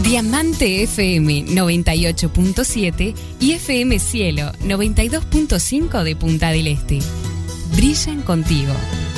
Diamante FM 98.7 y FM Cielo 92.5 de Punta del Este. Brillan contigo.